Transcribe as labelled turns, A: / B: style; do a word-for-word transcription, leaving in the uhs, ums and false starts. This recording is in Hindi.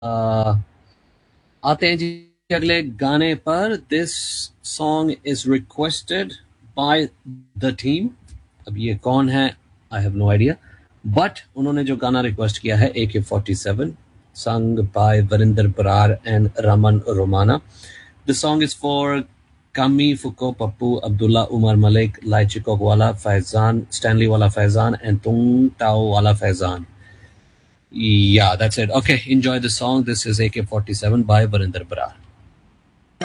A: आते हैं जी अगले गाने पर. This song is requested by the team. अब ये कौन है, I have no idea, but उन्होंने जो गाना रिक्वेस्ट किया है ए के forty seven, sung by Varinder Brar and Raman Romana. The song is for Kami Fuko, Pappu, Abdullah Umar Malik, Lai Chikok Wala Faizan, Stanley Wala Faizan, and Tung Tao Wala Faizan. Yeah, that's it. Okay, enjoy the song. This is A K forty-seven by Varinder Brar.